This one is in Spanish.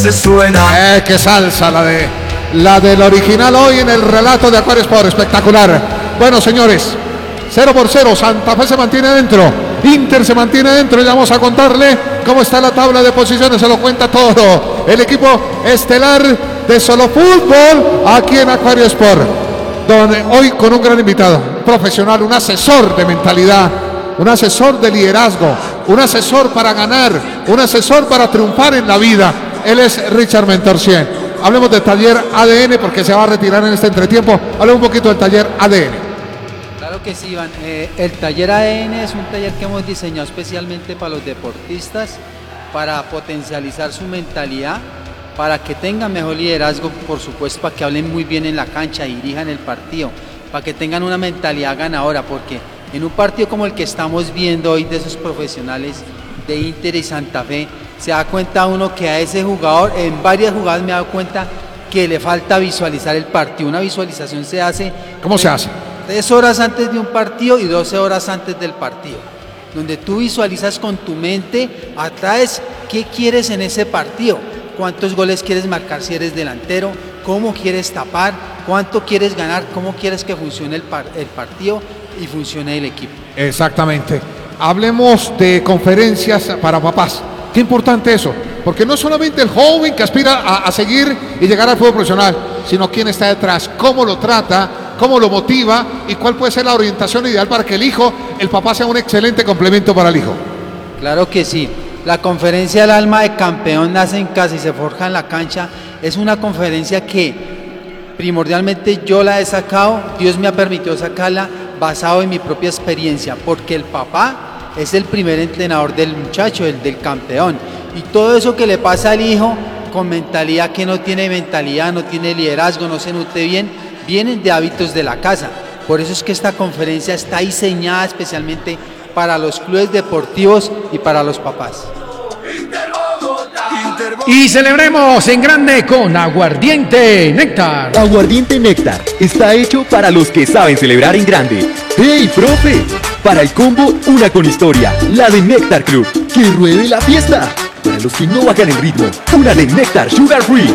Se suena. Qué salsa la del original hoy en el relato de Aquarius Sport, espectacular. Bueno, señores, 0-0, Santa Fe se mantiene dentro, Inter se mantiene dentro, y vamos a contarle cómo está la tabla de posiciones, se lo cuenta todo el equipo estelar de Solo Fútbol aquí en Aquarius Sport, donde hoy con un gran invitado, un profesional, un asesor de mentalidad, un asesor de liderazgo, un asesor para ganar, un asesor para triunfar en la vida. Él es Richard Mentorcien. Hablemos del taller ADN porque se va a retirar en este entretiempo. Hablemos un poquito del taller ADN. Claro que sí, Iván. El taller ADN es un taller que hemos diseñado especialmente para los deportistas, para potencializar su mentalidad, para que tengan mejor liderazgo, por supuesto, para que hablen muy bien en la cancha, dirijan el partido, para que tengan una mentalidad ganadora, porque en un partido como el que estamos viendo hoy de esos profesionales de Inter y Santa Fe, se da cuenta uno que a ese jugador, en varias jugadas me he dado cuenta que le falta visualizar el partido. Una visualización se hace... ¿Cómo se hace? 3 horas antes de un partido y 12 horas antes del partido, donde tú visualizas con tu mente, atraes qué quieres en ese partido, cuántos goles quieres marcar si eres delantero, cómo quieres tapar, cuánto quieres ganar, cómo quieres que funcione el partido y funcione el equipo. Exactamente. Hablemos de conferencias para papás. Qué importante eso, porque no solamente el joven que aspira a seguir y llegar al fútbol profesional, sino quién está detrás, cómo lo trata, cómo lo motiva y cuál puede ser la orientación ideal para que el papá sea un excelente complemento para el hijo. Claro que sí. La conferencia del alma de campeón nace en casa y se forja en la cancha. Es una conferencia que primordialmente yo la he sacado, Dios me ha permitido sacarla basado en mi propia experiencia, porque el papá es el primer entrenador del muchacho, el del campeón, y todo eso que le pasa al hijo con mentalidad que no tiene mentalidad, no tiene liderazgo, no se nutre bien, vienen de hábitos de la casa. Por eso es que esta conferencia está diseñada especialmente para los clubes deportivos y para los papás. Y celebremos en grande con Aguardiente Néctar. Aguardiente Néctar está hecho para los que saben celebrar en grande. ¡Hey, profe! Para el combo, una con historia, la de Néctar Club, que ruede la fiesta. Para los que no bajan el ritmo, una de Néctar Sugar Free.